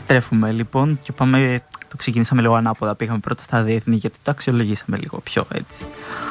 Επιστρέφουμε λοιπόν και πάμε. Το ξεκινήσαμε λίγο ανάποδα. Πήγαμε πρώτα στα διεθνή, γιατί το αξιολογήσαμε λίγο πιο έτσι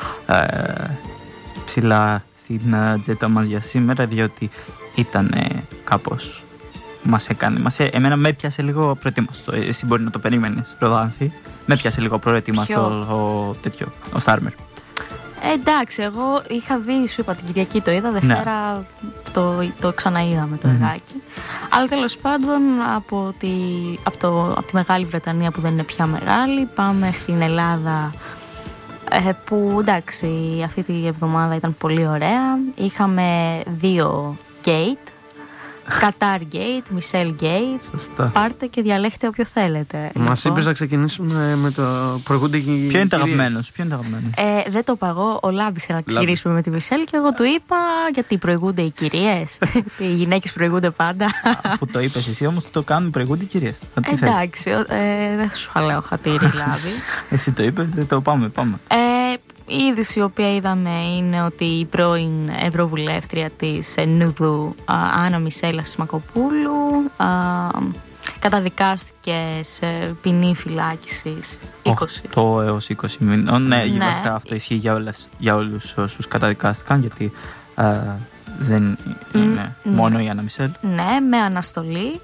ψηλά στην ατζέντα μας για σήμερα, διότι ήταν κάπως. Εμένα με έπιασε λίγο προετοίμαστο. Εσύ μπορεί να το περίμενες, Ροδάνθη. Με έπιασε λίγο προετοίμαστο ο Στάρμερ. Εντάξει, εγώ είχα δει, σου είπα την Κυριακή το είδα, Δευτέρα το ξαναείδαμε το εργάκι. Αλλά τέλος πάντων από τη Μεγάλη Βρετανία, που δεν είναι πια μεγάλη, πάμε στην Ελλάδα, που εντάξει αυτή τη εβδομάδα ήταν πολύ ωραία. Είχαμε 2 gate, Qatar Gate, Michelle Gate. Σωστά. Πάρτε και διαλέχτε όποιο θέλετε. Μας είπες να ξεκινήσουμε με το προηγούνται οι Ποιο είναι το αγαπημένο? Δεν το είπα εγώ. Ο Λάμπης να ξεκινήσουμε με τη Michelle και εγώ του είπα γιατί προηγούνται οι κυρίες. Οι γυναίκες προηγούνται πάντα. Αφού το είπες εσύ όμως το κάνουν, προηγούνται οι κυρίες. Εντάξει, δεν σου λέω χατήρι, Λάμπη. Εσύ το είπες, το πάμε. Η είδηση η οποία είδαμε είναι ότι η πρώην Ευρωβουλεύτρια της Νουδού, Άννα Μισέλα Σμακοπούλου, καταδικάστηκε σε ποινή φυλάκισης 8 έως 20 μήνων. Ναι, βασικά αυτό ισχύει για όλους όσους καταδικάστηκαν, γιατί δεν είναι μόνο η Άννα Μισέλ. Ναι, με αναστολή.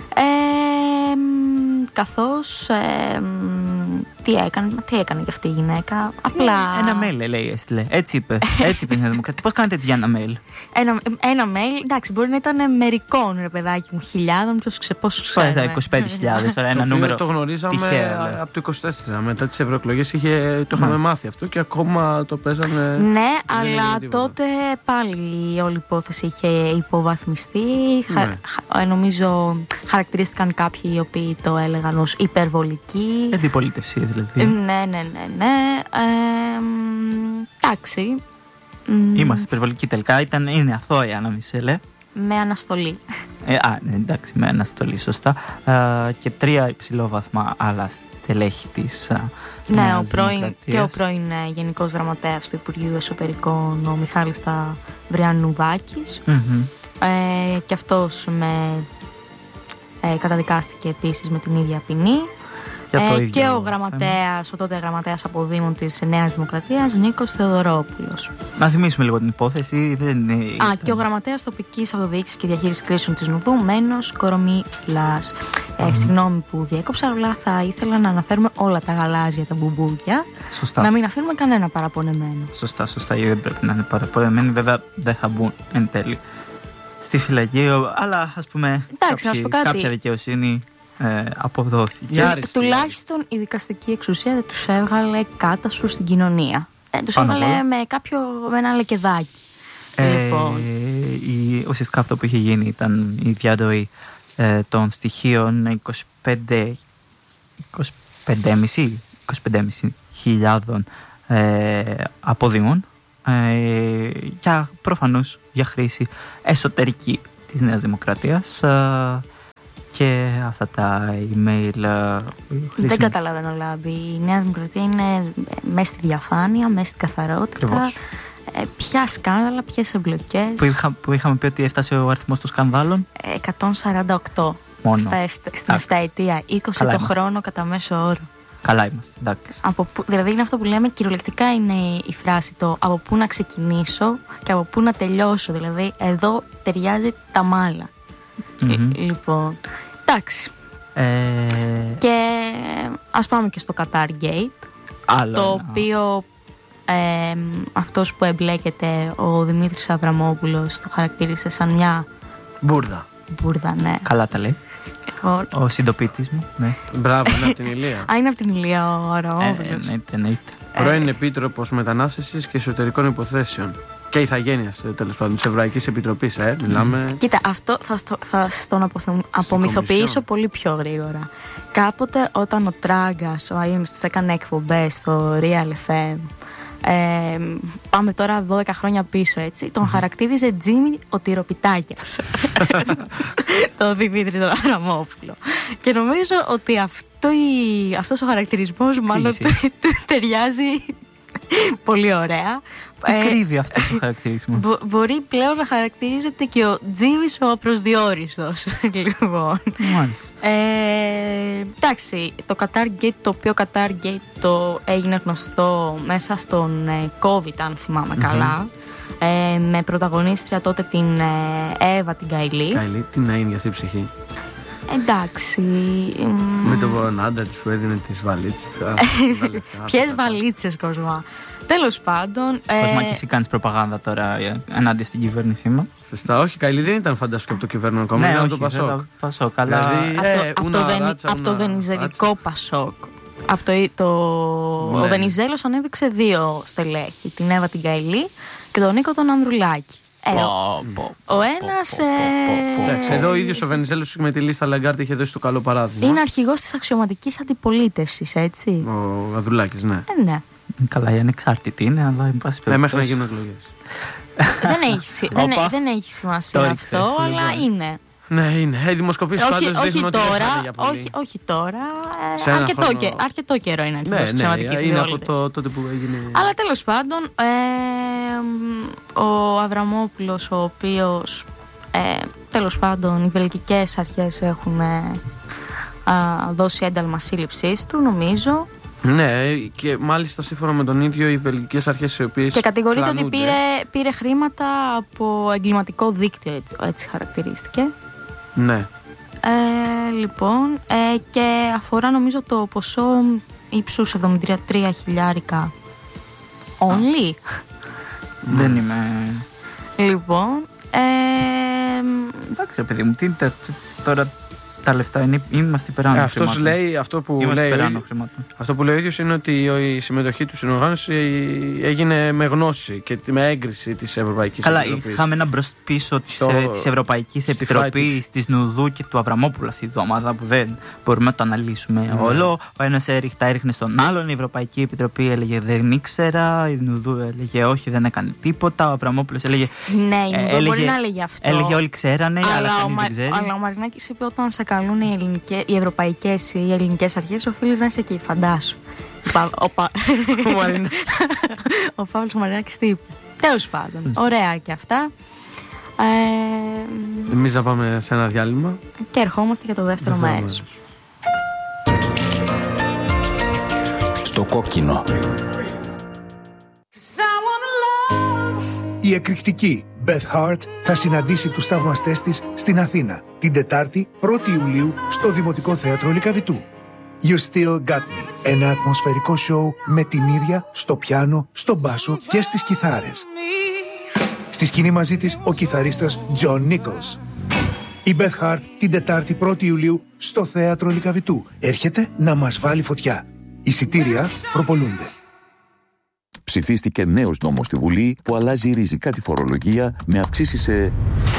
Καθώς τι έκανε και αυτή η γυναίκα? Απλά ένα mail λέει, έστειλε. Έτσι είπε η Δημοκρατία. Πώς κάνετε έτσι για ένα mail? Ένα mail, εντάξει, μπορεί να ήταν μερικών, ρε παιδάκι μου, χιλιάδων, πόσους ξέρουμε. 25.000, ένα νούμερο. Το γνωρίζαμε από το 24, μετά τις ευρωεκλογές το είχαμε μάθει αυτό και ακόμα το παίζανε. Ναι, αλλά τότε πάλι όλη η υπόθεση είχε υποβαθμιστεί. Νομίζω χαρακτηρίστηκαν κάποιοι οι οποίοι το έλεγαν ως υπερβολική. Αντιπολίτευση δηλαδή. Ναι. Εντάξει. Είμαστε υπερβολικοί τελικά. Είναι αθώα η Άννα Μισέλ. Με αναστολή. Ναι, εντάξει, με αναστολή, σωστά. Και 3 υψηλόβαθμα άλλα στελέχη της. Ναι, ο πρώην Γενικός Γραμματέας του Υπουργείου Εσωτερικών, ο Μιχάλης Σταυριανουδάκης. Και αυτός καταδικάστηκε επίσης με την ίδια ποινή. Και ο γραμματέας, ο τότε γραμματέας αποδήμων της Νέας Δημοκρατίας, Νίκος Θεοδωρόπουλος. Να θυμίσουμε λίγο την υπόθεση. Και ο γραμματέας τοπικής αυτοδιοίκησης και διαχείρισης κρίσεων της Νουδού, Μένος Κορομίλας. Συγγνώμη που διέκοψα, αλλά θα ήθελα να αναφέρουμε όλα τα γαλάζια, τα μπουμπούκια. Σωστά. Να μην αφήνουμε κανένα παραπονεμένο. Σωστά, γιατί δεν πρέπει να είναι παραπονεμένοι. Βέβαια δεν θα μπουν εν τέλει στη φυλακή, αλλά ας πούμε κάποια δικαιοσύνη αποδόθηκε. Τουλάχιστον η δικαστική εξουσία δεν τους έβγαλε κάτασπρος στην κοινωνία. Τους έβγαλε με ένα λεκεδάκι. Ουσιαστικά αυτό που είχε γίνει ήταν η διαρροή των στοιχείων 25.500 αποδήμων, για προφανώς για χρήση εσωτερική της Νέας Δημοκρατίας. Και αυτά τα email. Δεν καταλαβαίνω, Λάμπη. Η Νέα Δημοκρατία είναι μέσα στη διαφάνεια, μέσα στην καθαρότητα. Ποια σκάνδαλα, ποιες εμπλοκές. Που είχαμε πει ότι έφτασε ο αριθμός των σκανδάλων. 148 μόνο. Στην 7ετία. 20 το χρόνο κατά μέσο όρο. Καλά είμαστε, εντάξει. Δηλαδή είναι αυτό που λέμε, κυριολεκτικά είναι η φράση το από πού να ξεκινήσω και από πού να τελειώσω. Δηλαδή εδώ ταιριάζει τα μάλα. Λοιπόν, εντάξει. Και ας πάμε και στο Qatar Gate. Το οποίο αυτός που εμπλέκεται, ο Δημήτρης Αβραμόπουλος, το χαρακτήρισε σαν μια μπουρδα, ναι. Καλά τα λέει. Ο συντοπίτης μου, ναι. Μπράβο, είναι από την Ηλία. Είναι από την Ηλία ο Αβραμόπουλος. Εννοείται. Πρώην Επίτροπος Μετανάστευσης και Εσωτερικών Υποθέσεων και ηθαγένειας, τέλος πάντων, της Ευρωπαϊκής Επιτροπής. Μιλάμε. Κοίτα, αυτό θα στον απομυθοποιήσω πολύ πιο γρήγορα. Κάποτε όταν ο Τράγκας, ο Αΐωνης, τους έκανε εκπομπές στο Real FM, πάμε τώρα 12 χρόνια πίσω, έτσι, τον χαρακτήριζε Τζίμι ο Τυροπιτάκιας. Το Δημήτρη τον Αβραμόπουλο. Και νομίζω ότι αυτός ο χαρακτηρισμός μάλλον ταιριάζει πολύ ωραία. Τι κρύβει αυτό το χαρακτήρισμα? Μπορεί πλέον να χαρακτηρίζεται και ο Τζίμις ο απροσδιόριστος. Λοιπόν. Μάλιστα. Εντάξει, το Qatar Gate, το οποίο Qatar Gate το έγινε γνωστό μέσα στον COVID, αν θυμάμαι καλά. Με πρωταγωνίστρια τότε την Εύα την Καηλή. Καηλή, τι να είναι για αυτή η ψυχή. Εντάξει. Με τον άντρα της που έδινε τις βαλίτσες. Ποιες βαλίτσες, Κοσμά? Τέλος πάντων. Κοσμά, και εσύ κάνεις προπαγάνδα τώρα ενάντια στην κυβέρνησή μας. Σωστά, όχι, Καηλή δεν ήταν φανταστικό από το κυβέρνον κόμμα, ήταν από το Πασόκ. Αλλά... από το βενιζελικό Πασόκ. Ο Βενιζέλος ανέδειξε 2 στελέχη, την Εύα την Καηλή και τον Νίκο τον Ανδρουλάκη. Ο ένας. Εντάξει, εδώ ο ίδιος ο Βενιζέλος με τη λίστα Λαγκάρτ είχε δώσει το καλό παράδειγμα. Είναι αρχηγός της αξιωματικής αντιπολίτευσης, έτσι. Ο Ανδρουλάκης, ναι. Ναι. Καλά, η ανεξάρτητη είναι, αλλά εν πάση περιπτώσει. Μέχρι να γίνουν εκλογές. Δεν έχει σημασία αυτό, αλλά είναι. Ναι, είναι. Οι δημοσκοπήσεις πάντως δείχνουν ότι δεν θα είναι για πολύ. Όχι τώρα. Αρκετό καιρό είναι αρχηγός της αξιωματικής αντιπολίτευσης. Είναι από τότε που έγινε. Αλλά τέλος πάντων, ο Αβραμόπουλος, ο οποίος τέλος πάντων οι βελγικές αρχές έχουν δώσει ένταλμα σύλληψής του, νομίζω. Ναι, και μάλιστα σύμφωνα με τον ίδιο οι βελγικές αρχές, οι οποίες. Και κατηγορείται ότι πήρε χρήματα από εγκληματικό δίκτυο, έτσι χαρακτηρίστηκε. Ναι. Λοιπόν, και αφορά νομίζω το ποσό ύψους 73 χιλιάρικα. Only. Δεν είμαι. Λοιπόν. Εντάξει, παιδί μου, τώρα τα λεφτά είναι, είμαστε υπεράνω χρημάτων. Αυτό που λέει ο ίδιος είναι ότι η συμμετοχή του στην οργάνωση έγινε με γνώση και με έγκριση της Ευρωπαϊκής Επιτροπής. Καλά, είχαμε ένα μπρος-πίσω της Ευρωπαϊκής Επιτροπής, της Νουδού και του Αβραμόπουλου αυτή τη εβδομάδα που δεν μπορούμε να το αναλύσουμε όλο. Ο ένας τα έριχνε στον άλλον, η Ευρωπαϊκή Επιτροπή έλεγε δεν ήξερα, η Νουδού έλεγε όχι, δεν έκανε τίποτα, ο Αβραμόπουλος έλεγε. Ναι, η Νουδού μπορεί να έλεγε αυτό. Έλεγε όλοι ξέρανε, αλλά κανείς δεν ξέρει. Αλλά ο Μαρινάκης είπε όταν σε καλούν οι ευρωπαϊκές ή οι ελληνικές αρχές, οφείλεις να είσαι εκεί, φαντάσου. Ο Παύλος Μαρινάκης τι είπε. Τέλος πάντων, ωραία και αυτά. Εμείς να πάμε σε ένα διάλειμμα και ερχόμαστε για το δεύτερο μέρος. Στο κόκκινο. Η εκρηκτική Beth Hart θα συναντήσει τους θαυμαστές της στην Αθήνα την Τετάρτη 1η Ιουλίου στο Δημοτικό Θέατρο Λυκαβητού. You Still Got Me, ένα ατμοσφαιρικό σοου με την ίδια στο πιάνο, στο μπάσο και στις κιθάρες. Στη σκηνή μαζί της ο κιθαρίστας John Nichols. Η Beth Hart την Τετάρτη 1η Ιουλίου στο Θέατρο Λυκαβητού. Έρχεται να μας βάλει φωτιά. Εισιτήρια προπολούνται. Ψηφίστηκε νέος νόμος στη Βουλή που αλλάζει ριζικά τη φορολογία με αυξήσεις σε...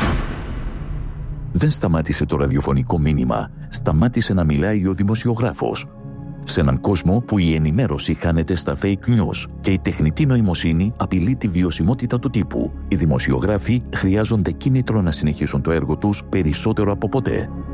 Δεν σταμάτησε το ραδιοφωνικό μήνυμα. Σταμάτησε να μιλάει ο δημοσιογράφος. Σε έναν κόσμο που η ενημέρωση χάνεται στα fake news και η τεχνητή νοημοσύνη απειλεί τη βιωσιμότητα του τύπου, οι δημοσιογράφοι χρειάζονται κίνητρο να συνεχίσουν το έργο τους περισσότερο από ποτέ.